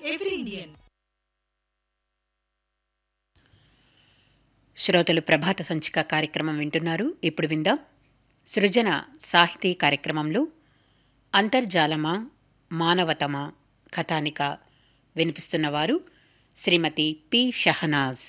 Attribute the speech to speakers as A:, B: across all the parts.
A: Every Indian.
B: శ్రోతలు ప్రభాత సంచిక కార్యక్రమం వింటున్నారు. ఇప్పుడు విందాం సృజన సాహితీ కార్యక్రమంలో అంతర్జాలమా మానవతమా కథానిక. వినిపిస్తున్నవారు శ్రీమతి పి షహనాజ్.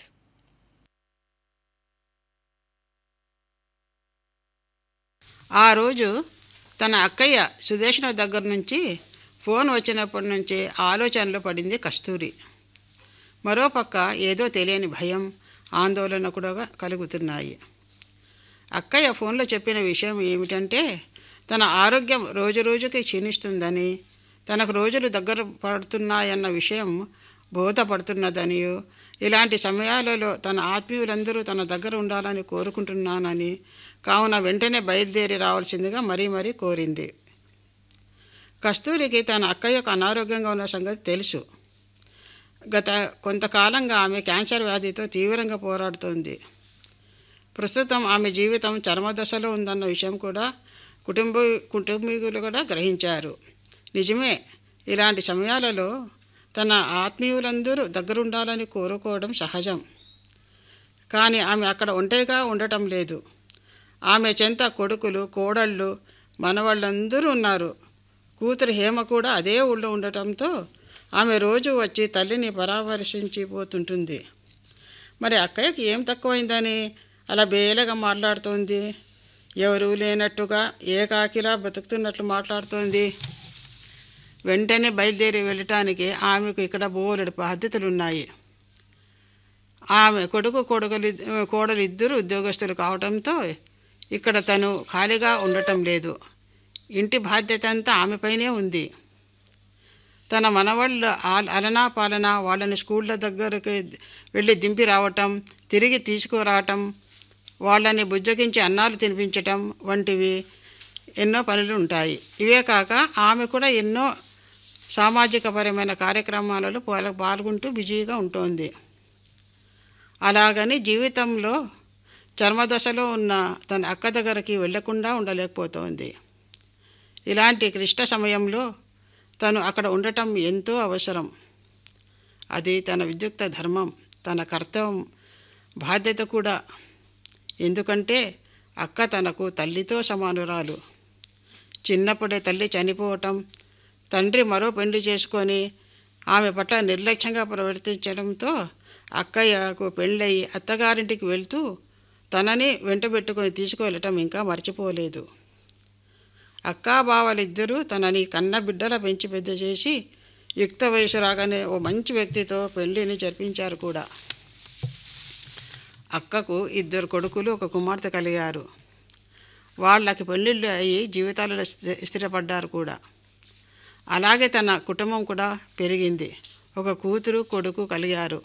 C: ఆ రోజు తన అక్కయ్య సుదేష్ణ దగ్గర నుంచి ఫోన్ వచ్చినప్పటి నుంచి ఆలోచనలో పడింది కస్తూరి. మరోపక్క ఏదో తెలియని భయం, ఆందోళన కూడా కలుగుతున్నాయి. అక్కయ్య ఫోన్లో చెప్పిన విషయం ఏమిటంటే తన ఆరోగ్యం రోజురోజుకి క్షీణిస్తుందని, తనకు రోజులు దగ్గర పడుతున్నాయన్న విషయం బోధపడుతున్నదనియో, ఇలాంటి సమయాలలో తన ఆత్మీయులందరూ తన దగ్గర ఉండాలని కోరుకుంటున్నానని, కావున వెంటనే బయలుదేరి రావాల్సిందిగా మరీ కోరింది. కస్తూరికి తన అక్కయ్యకు అనారోగ్యంగా ఉన్న సంగతి తెలుసు. గత కొంతకాలంగా ఆమె క్యాన్సర్ వ్యాధితో తీవ్రంగా పోరాడుతోంది. ప్రస్తుతం ఆమె జీవితం చర్మదశలో ఉందన్న విషయం కూడా కుటుంబీకులు కూడా గ్రహించారు. నిజమే, ఇలాంటి సమయాలలో తన ఆత్మీయులందరూ దగ్గరుండాలని కోరుకోవడం సహజం. కానీ ఆమె అక్కడ ఒంటరిగా ఉండటం లేదు. ఆమె చెంత కొడుకులు, కోడళ్ళు, మనవాళ్ళందరూ ఉన్నారు. కూతురు హేమ కూడా అదే ఊళ్ళో ఉండటంతో ఆమె రోజు వచ్చి తల్లిని పరామర్శించిపోతుంటుంది. మరి అక్కయ్యకి ఏం తక్కువైందని అలా బేలగా మాట్లాడుతోంది? ఎవరూ లేనట్టుగా ఏకాకిలా బతుకుతున్నట్లు మాట్లాడుతోంది. వెంటనే బయలుదేరి వెళ్ళటానికి ఆమెకు ఇక్కడ బోలెడు బాధ్యతలున్నాయి. ఆమె కోడలు ఇద్దరు ఉద్యోగస్తులు కావడంతో ఇక్కడ తను ఖాళీగా ఉండటం లేదు. ఇంటి బాధ్యత అంతా ఆమెపైనే ఉంది. తన మనవాళ్ళ అలనా పాలన, వాళ్ళని స్కూళ్ళ దగ్గరికి వెళ్ళి దింపి రావటం, తిరిగి తీసుకురావటం, వాళ్ళని బుజ్జగించి అన్నాలు తినిపించటం వంటివి ఎన్నో పనులు ఉంటాయి. ఇవే కాక ఆమె కూడా ఎన్నో సామాజికపరమైన కార్యక్రమాలలో పాల్గొంటూ బిజీగా ఉంటుంది. అలాగని జీవితంలో చర్మదశలో ఉన్న తన అక్క దగ్గరికి వెళ్లకుండా ఉండలేకపోతోంది. ఇలాంటి క్లిష్ట సమయంలో తను అక్కడ ఉండటం ఎంతో అవసరం. అది తన విద్యుక్త ధర్మం, తన కర్తవ్యం, బాధ్యత కూడా. ఎందుకంటే అక్క తనకు తల్లితో సమానురాలు. చిన్నప్పుడే తల్లి చనిపోవటం, తండ్రి మరో పెళ్లి చేసుకొని ఆమె పట్ల నిర్లక్ష్యంగా ప్రవర్తించడంతో అక్కయ్యకు పెళ్ళయి అత్తగారింటికి వెళ్తూ తనని వెంటబెట్టుకొని తీసుకువెళ్ళటం ఇంకా మర్చిపోలేదు. అక్కా బావలిద్దరూ తనని కన్న బిడ్డల పెంచి పెద్ద చేసి యుక్త వయసు రాగానే ఓ మంచి వ్యక్తితో పెళ్ళిని జరిపించారు కూడా. అక్కకు 2 కొడుకులు, 1 కుమార్తె కలిగారు. వాళ్ళకి పెళ్ళిళ్ళు అయ్యి జీవితాలలో స్థిరపడ్డారు కూడా. అలాగే తన కుటుంబం కూడా పెరిగింది. 1 కూతురు, కొడుకు కలిగారు.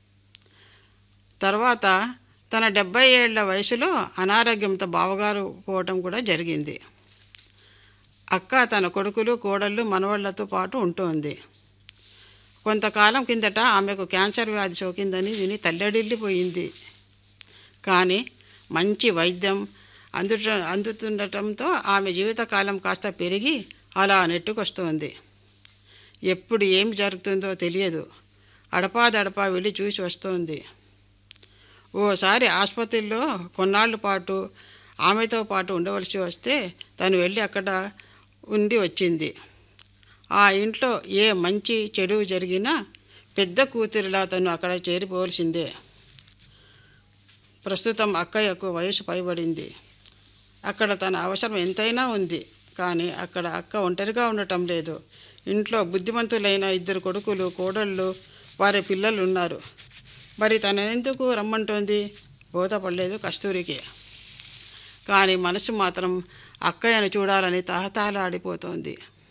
C: తర్వాత తన 70 ఏళ్ల వయసులో అనారోగ్యంతో బావగారు పోవటం కూడా జరిగింది. అక్క తన కొడుకులు, కోడళ్ళు, మనవాళ్లతో పాటు ఉంటుంది. కొంతకాలం కిందట ఆమెకు క్యాన్సర్ వ్యాధి సోకిందని విని తల్లడిల్లిపోయింది. కానీ మంచి వైద్యం అందుతుండటంతో ఆమె జీవితకాలం కాస్త పెరిగి అలా నెట్టుకొస్తోంది. ఎప్పుడు ఏం జరుగుతుందో తెలియదు. అడపాదడపా వెళ్ళి చూసి వస్తోంది. ఓసారి ఆసుపత్రిలో కొన్నాళ్ళ పాటు ఆమెతో పాటు ఉండవలసి వస్తే తను వెళ్ళి అక్కడ ఉండి వచ్చింది. ఆ ఇంట్లో ఏ మంచి చెడు జరిగినా పెద్ద కూతురిలా తను అక్కడ చేరిపోవలసిందే. ప్రస్తుతం అక్కయ్యకు వయసు పైబడింది. అక్కడ తన అవసరం ఎంతైనా ఉంది. కానీ అక్కడ అక్క ఒంటరిగా ఉండటం లేదు. ఇంట్లో బుద్ధిమంతులైన 2 కొడుకులు, కోడళ్ళు, వారి పిల్లలు ఉన్నారు. మరి తనెందుకు రమ్మంటోంది? బోధపడలేదు కస్తూరికి. కానీ మనసు మాత్రం అక్కయ్యను చూడాలని తహతహలాడిపోతోంది.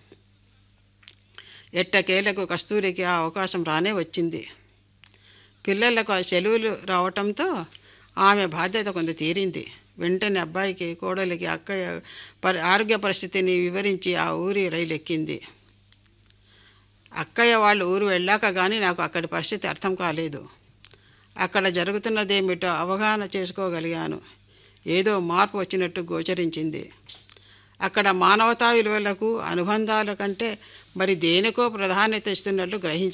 C: ఎట్టకేలకు కస్తూరికి ఆ అవకాశం రానే వచ్చింది. పిల్లలకు సెలవులు రావటంతో ఆమె బాధ్యత కొంత తీరింది. వెంటనే అబ్బాయికి, కోడలికి అక్కయ్య ఆరోగ్య పరిస్థితిని వివరించి ఆ ఊరి రైలు ఎక్కింది. అక్కయ్య వాళ్ళు ఊరు వెళ్ళాక కానీ నాకు అక్కడి పరిస్థితి అర్థం కాలేదు. అక్కడ జరుగుతున్నదేమిటో అవగాహన చేసుకోగలిగాను. ఏదో మార్పు వచ్చినట్టు గోచరించింది. అక్కడ మానవతా విలువలకు, అనుబంధాల కంటే మరి దేనికో ప్రాధాన్యత ఇస్తున్నట్లు గ్రహించాను.